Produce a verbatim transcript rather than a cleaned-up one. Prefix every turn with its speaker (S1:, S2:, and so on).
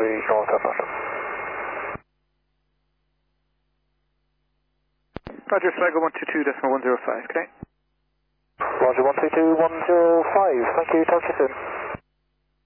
S1: three North F London.
S2: Roger, Sligo one two two decimal one zero five, connect.
S1: Roger, one two two one zero five, thank you, talk to you soon.